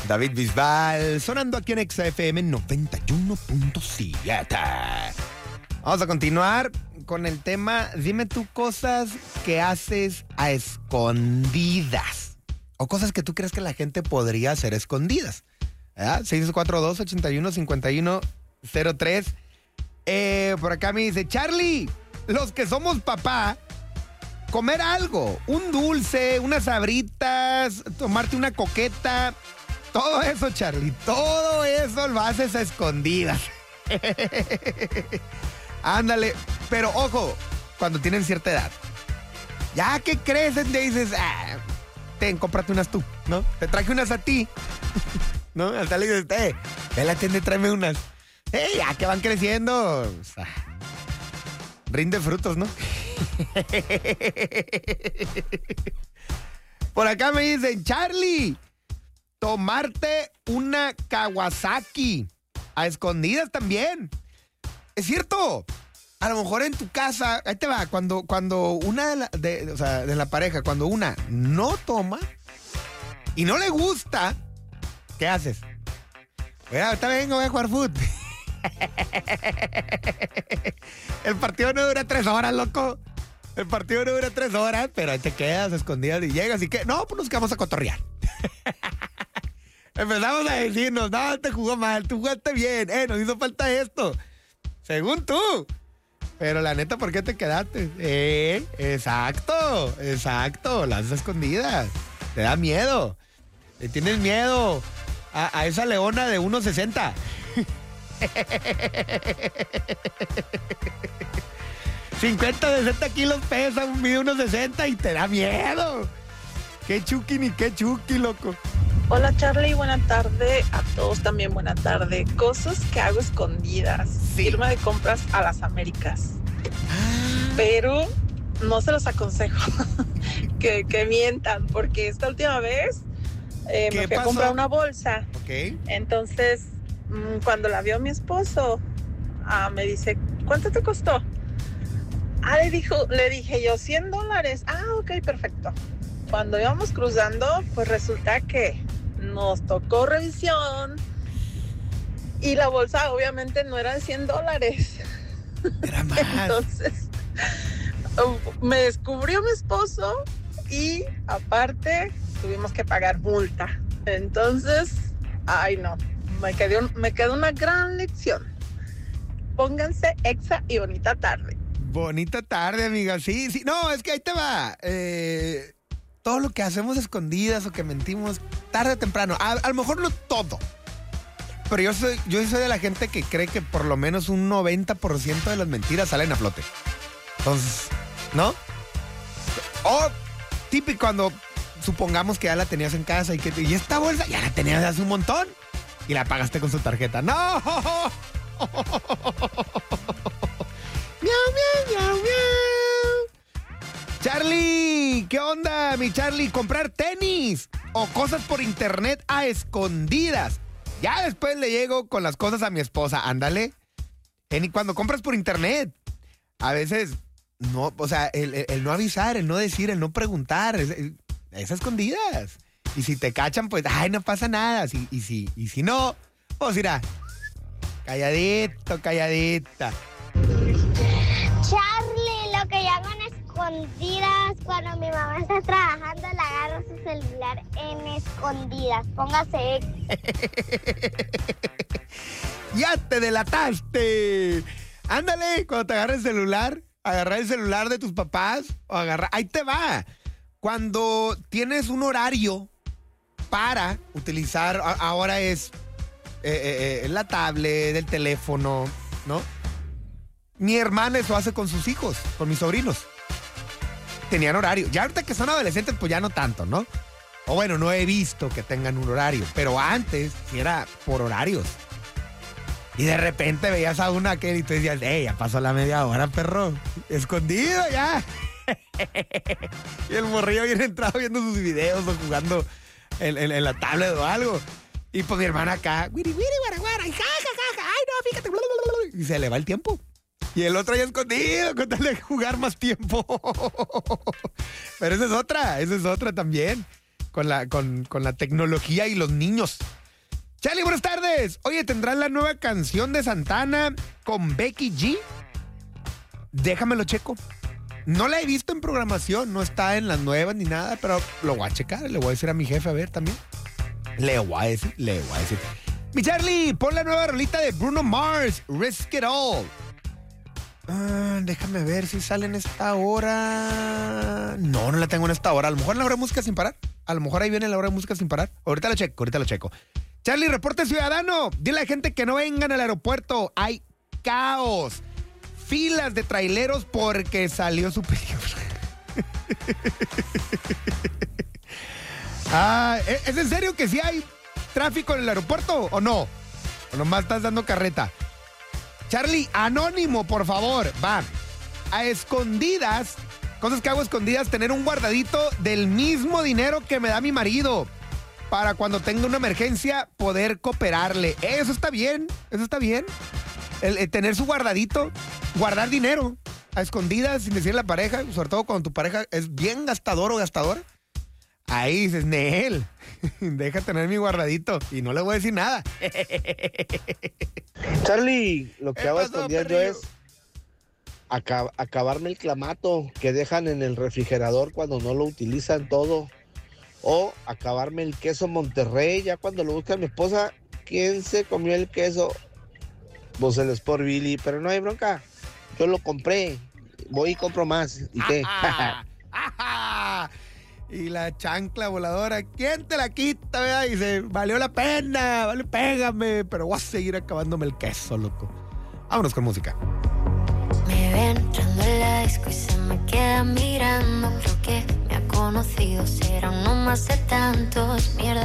David Bisbal, sonando aquí en XFM 91.7. Vamos a continuar con el tema. Dime tú cosas que haces a escondidas. O cosas que tú crees que la gente podría hacer escondidas. 642-81-51-03. Por acá me dice, Charlie, los que somos papá, comer algo, un dulce, unas sabritas, tomarte una coqueta, todo eso, Charlie, todo eso lo haces a escondidas. Ándale, pero ojo, cuando tienen cierta edad, ya que crecen, te dices, cómprate unas tú, ¿no? Te traje unas a ti, ¿no? Hasta le dices, ve a la tienda y tráeme unas. Ya que van creciendo, o sea, rinde frutos, ¿no? Por acá me dicen, Charlie, tomarte una Kawasaki a escondidas también. Es cierto. A lo mejor en tu casa, ahí te va, cuando una de la pareja, cuando una no toma y no le gusta, ¿qué haces? Bueno, ahorita vengo, voy a jugar fútbol. El partido no dura 3 horas, loco. El partido no dura 3 horas, pero ahí te quedas escondidas y llegas y que, no, pues nos quedamos a cotorrear. Empezamos a decirnos, no, te jugó mal, tú jugaste bien, nos hizo falta esto. Según tú. Pero la neta, ¿por qué te quedaste? Exacto, las escondidas. Te da miedo. Le tienes miedo a esa leona de 1.60. 50, 60 kilos pesa, mide 1.60 y te da miedo. Qué chuki ni qué chuki, loco. Hola Charlie, buena tarde. A todos también buena tarde. Cosas que hago escondidas. Sí. Irme de compras a las Américas. Pero no se los aconsejo que mientan, porque esta última vez me fui a comprar una bolsa. Ok. Entonces, cuando la vio mi esposo, me dice, ¿cuánto te costó? Le dije yo, $100. Ok, perfecto. Cuando íbamos cruzando, pues resulta que nos tocó revisión y la bolsa obviamente no era de $100. Era más. Entonces, me descubrió mi esposo y aparte tuvimos que pagar multa. Entonces, ay no, me quedó una gran lección. Pónganse exa y bonita tarde. Bonita tarde, amiga. Sí. No, es que ahí te va. Todo lo que hacemos escondidas o que mentimos, tarde o temprano. A lo mejor no todo. Pero yo soy de la gente que cree que por lo menos un 90% de las mentiras salen a flote. Entonces, ¿no? O típico cuando supongamos que ya la tenías en casa y esta bolsa ya la tenías hace un montón y la pagaste con su tarjeta. ¡No! ¡Miau, miau, miau, miau! Charlie, ¿qué onda, mi Charlie? ¿Comprar tenis o cosas por internet a escondidas? Ya después le llego con las cosas a mi esposa, ándale. Cuando compras por internet, a veces no, o sea, el no avisar, el no decir, el no preguntar, es a escondidas. Y si te cachan, pues, ay, no pasa nada. Y si no, pues mira, calladita. Charlie, lo que yo hago en escondidas, cuando mi mamá está trabajando, le agarro su celular en escondidas. Póngase ex. ¡Ya te delataste! Ándale, cuando te agarres el celular, agarrar el celular de tus papás o ahí te va. Cuando tienes un horario para utilizar, ahora es la tablet, el teléfono, ¿no? Mi hermana eso hace con sus hijos, con mis sobrinos. Tenían horario. Ya ahorita que son adolescentes, pues ya no tanto, ¿no? O bueno, no he visto que tengan un horario. Pero antes, sí era por horarios. Y de repente veías a una que y tú decías, ya pasó la media hora, perro. Escondido ya. Y el morrillo bien entrado viendo sus videos o jugando en la tablet o algo. Y pues mi hermana acá, wiri, guara, y ja, ay no, fíjate. Y se le va el tiempo. Y el otro ya escondido, con tal de jugar más tiempo. Pero esa es otra también. la tecnología y los niños. Charlie, buenas tardes. Oye, ¿tendrán la nueva canción de Santana con Becky G? Déjamelo checo. No la he visto en programación, no está en las nuevas ni nada, pero lo voy a checar, le voy a decir a mi jefe a ver también. Le voy a decir. Mi Charlie, pon la nueva rolita de Bruno Mars, Risk It All. Déjame ver si sale en esta hora. No la tengo en esta hora. A lo mejor en la hora de música sin parar. A lo mejor ahí viene la hora de música sin parar. Ahorita lo checo. Charlie, reporte ciudadano. Dile a la gente que no vengan al aeropuerto. Hay caos. Filas de traileros porque salió su película. ¿Es en serio que sí hay tráfico en el aeropuerto o no? ¿O nomás estás dando carreta? Charlie, anónimo, por favor. Va. A escondidas, cosas que hago escondidas, tener un guardadito del mismo dinero que me da mi marido. Para cuando tenga una emergencia, poder cooperarle. Eso está bien. El tener su guardadito, guardar dinero a escondidas sin decirle a la pareja, sobre todo cuando tu pareja es bien gastador o gastadora. Ahí dices, Nel, deja tener mi guardadito y no le voy a decir nada. Charlie, lo que hago escondidas yo es acabarme el clamato que dejan en el refrigerador cuando no lo utilizan todo. O acabarme el queso Monterrey, ya cuando lo busca mi esposa, ¿quién se comió el queso? Pues el Sport Billy, pero no hay bronca. Yo lo compré, voy y compro más. ¿Y qué? Y la chancla voladora, ¿quién te la quita? ¿Verdad? Y dice, valió la pena, vale, pégame, pero voy a seguir acabándome el queso, loco. Vámonos con música. Me ven entrando en la disco y se me queda mirando. Creo que me ha conocido, será uno más de tantos. Mi